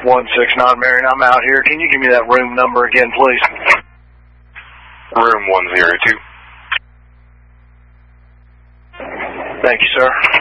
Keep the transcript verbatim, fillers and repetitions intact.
one six nine, Marion. I'm out here. Can you give me that room number again, please? Room one zero two. Thank you, sir.